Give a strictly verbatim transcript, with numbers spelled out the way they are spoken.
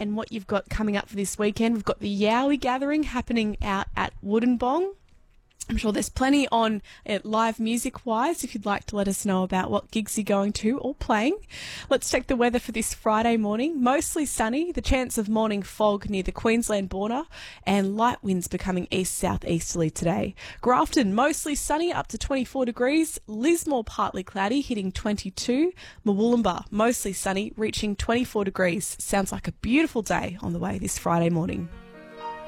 and what you've got coming up for this weekend. We've got the Yowie Gathering happening out at Woodenbong. I'm sure there's plenty on uh, live music-wise if you'd like to let us know about what gigs you're going to or playing. Let's check the weather for this Friday morning. Mostly sunny, the chance of morning fog near the Queensland border, and light winds becoming east-southeasterly today. Grafton, mostly sunny, up to twenty-four degrees. Lismore, partly cloudy, hitting twenty-two. Murwillumbah, mostly sunny, reaching twenty-four degrees. Sounds like a beautiful day on the way this Friday morning.